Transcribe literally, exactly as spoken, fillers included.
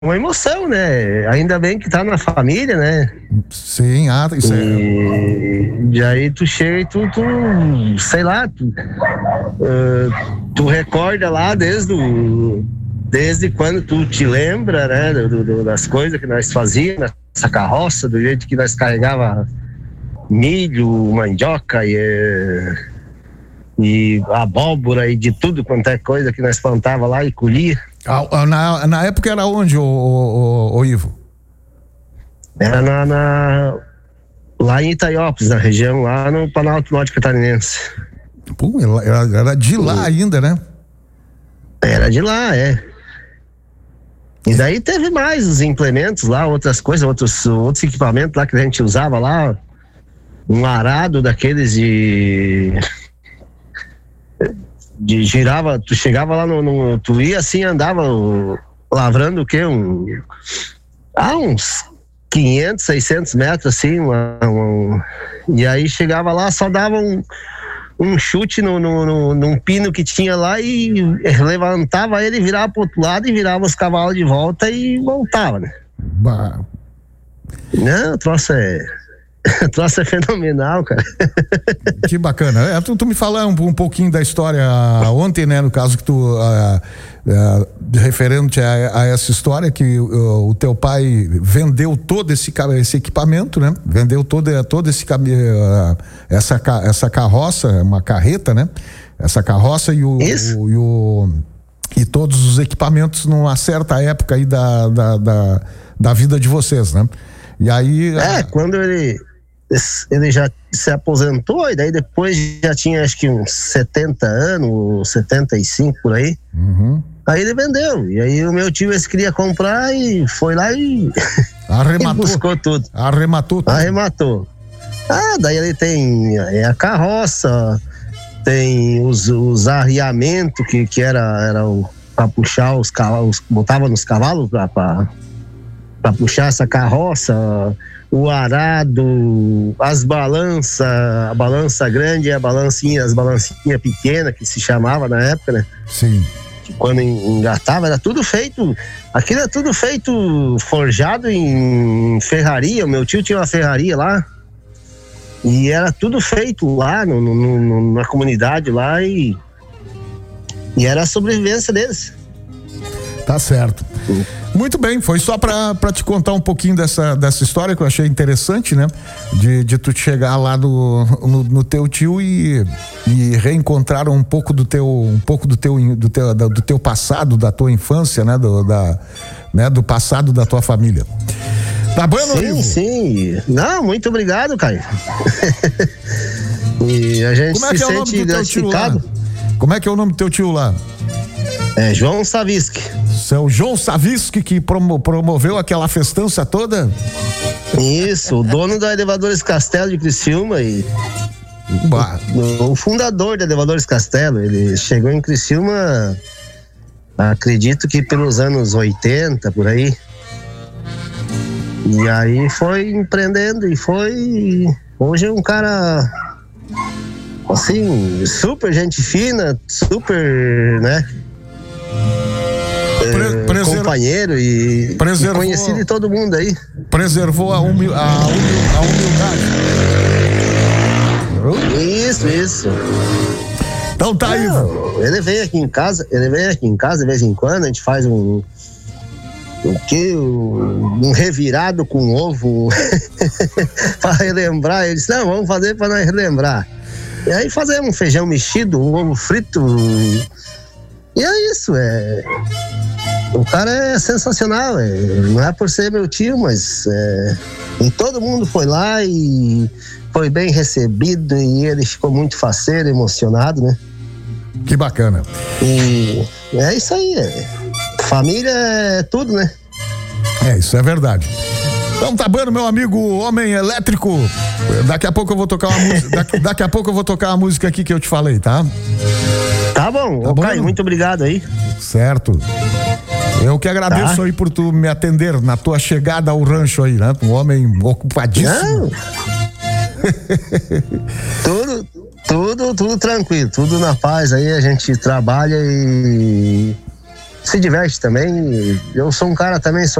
uma emoção, né? Ainda bem que tá na família, né? Sim, ah, isso e, é. E aí tu chega e tu, tu sei lá, tu, uh, tu recorda lá desde o, desde quando tu te lembra, né? Do, do, das coisas que nós fazíamos nessa carroça, do jeito que nós carregava milho, mandioca e, e abóbora e de tudo quanto é coisa que nós plantava lá e colhia. Na, na época era onde, o, o, o Ivo? Era na, na, lá em Itaiópolis, na região, lá no Planalto Norte Catarinense. Pô, era, era de lá ainda, né? Era de lá, é. E daí teve mais os implementos lá, outras coisas, outros, outros equipamentos lá que a gente usava lá. Um arado daqueles de... de girava, tu chegava lá no, no tu ia assim, andava lavrando o quê? Um, ah, uns quinhentos, seiscentos metros assim, uma, uma, e aí chegava lá, só dava um, um chute no, no, no, num pino que tinha lá e levantava ele, virava pro outro lado e virava os cavalos de volta e voltava, né? Bah. Não, o troço é o troço é fenomenal, cara. Que bacana. É, tu, tu me fala um, um pouquinho da história ontem, né? No caso que tu, uh, uh, referente a, a essa história, que uh, o teu pai vendeu todo esse, esse equipamento, né? Vendeu todo, todo esse uh, essa, essa carroça, uma carreta, né? Essa carroça e o, o, e, o e todos os equipamentos numa certa época aí da, da, da, da vida de vocês, né? E aí... É, quando ele... ele já se aposentou e daí depois já tinha acho que uns setenta anos, setenta e cinco por aí. Uhum. Aí ele vendeu. E aí o meu tio esse queria comprar e foi lá e, Arrematou. e buscou tudo. Arrematou tudo. Arrematou. Ah, daí ele tem a carroça, tem os, os arriamentos que, que era, era o, pra puxar os cavalos, botava nos cavalos pra, pra, pra puxar essa carroça. O arado, as balanças, a balança grande e a balancinha, as balancinhas pequenas que se chamava na época, né? Sim. Que quando engatava era tudo feito, aquilo era tudo feito forjado em ferraria. O meu tio tinha uma ferraria lá e era tudo feito lá no, no, no, na comunidade lá e, e era a sobrevivência deles. Tá certo. Sim. Muito bem, foi só pra, pra te contar um pouquinho dessa, dessa história que eu achei interessante, né? De, de tu chegar lá no, no, no teu tio e, e reencontrar um pouco do teu, um pouco do teu, do teu, do teu passado, da tua infância, né? Do, da, né? Do passado da tua família. Tá bom, Sim, Ivo? Sim. Não, muito obrigado, Caio. E a gente Como é que se é o nome sente do teu tio lá? Como é que é o nome do teu tio lá? É João Savisky. Seu João Savisky, que promo, promoveu aquela festança toda? Isso, o dono da Elevadores Castelo de Criciúma e o, o fundador da Elevadores Castelo. Ele chegou em Criciúma, acredito que pelos anos oitenta, por aí. E aí foi empreendendo e foi... Hoje é um cara, assim, super gente fina, super, né? Pre- preser... companheiro e, Preservou... e conhecido de todo mundo aí. Preservou a, humil... a, humil... a humildade. Isso, isso. Então tá aí. Ele vem aqui em casa, ele vem aqui em casa de vez em quando, a gente faz um o que um revirado com ovo para relembrar. Ele disse, não, vamos fazer para nós relembrar. E aí fazemos um feijão mexido, um ovo frito. E é isso, é. O cara é sensacional, é, não é por ser meu tio, mas é, e todo mundo foi lá e foi bem recebido e ele ficou muito faceiro, emocionado, né? Que bacana. E é isso aí, é, família é tudo, né? É, isso é verdade. Então tá bom, meu amigo Homem Elétrico. Daqui a pouco eu vou tocar uma música. Daqui, daqui a pouco eu vou tocar uma música aqui que eu te falei, tá? Tá bom, tá bom, Caio, muito obrigado aí. Certo. Eu que agradeço tá. aí por tu me atender na tua chegada ao rancho aí, né? Um homem ocupadíssimo. Não. tudo, tudo, tudo tranquilo, tudo na paz aí, a gente trabalha e se diverte também. Eu sou um cara também, sou